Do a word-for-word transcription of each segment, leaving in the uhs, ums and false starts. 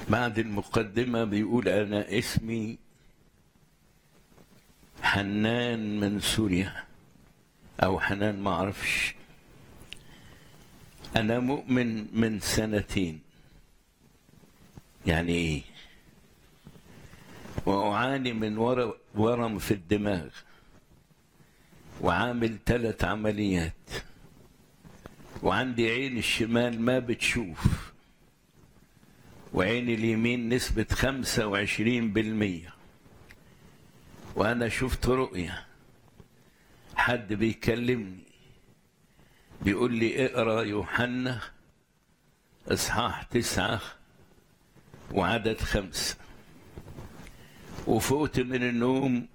بعد المقدمة بيقول أنا اسمي حنان من سوريا أو حنان ما أعرفش. أنا مؤمن من سنتين، يعني إيه؟ وأعاني من ورم في الدماغ وعامل ثلاث عمليات، وعندي عين الشمال ما بتشوف، وعين اليمين نسبة خمسة وعشرين بالمية. وأنا شفت رؤية، حد بيكلمني بيقول لي اقرأ يوحنا إصحاح تسعة وعدد خمسة، وفوت من النوم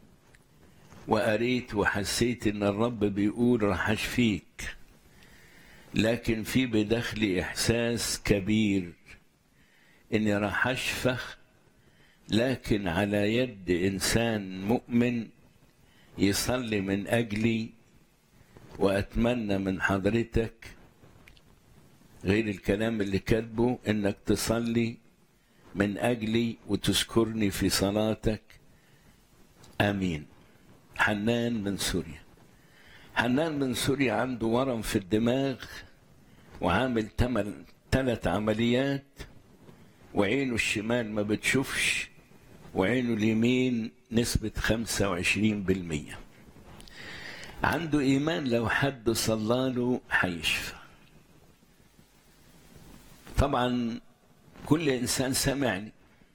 وقريت وحسيت إن الرب بيقول راح أشفيك، لكن في بداخلي إحساس كبير إني راح أشفى، لكن على يد إنسان مؤمن يصلي من أجلي. وأتمنى من حضرتك غير الكلام اللي كاتبه إنك تصلي من أجلي وتذكرني في صلاتك. آمين. حنان من سوريا. حنان من سوريا عنده ورم في الدماغ وعامل ثلاث عمليات، وعينه الشمال ما بتشوفش، وعينه اليمين نسبة خمسة وعشرين بالمية. عنده إيمان لو حد صلى له هيشفى. طبعا كل إنسان سمعني،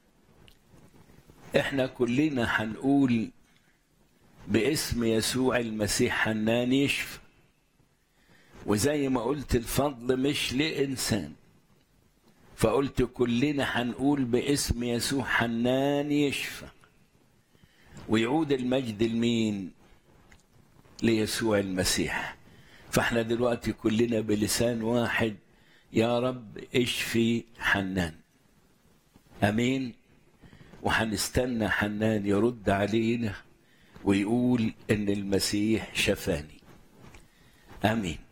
إحنا كلنا هنقول باسم يسوع المسيح حنان يشفى، وزي ما قلت الفضل مش لإنسان، فقلت كلنا هنقول باسم يسوع حنان يشفى، ويعود المجد لمين؟ ليسوع المسيح. فاحنا دلوقتي كلنا بلسان واحد يا رب اشفي حنان. امين. وهنستنى حنان يرد علينا ويقول ان المسيح شفاني. امين.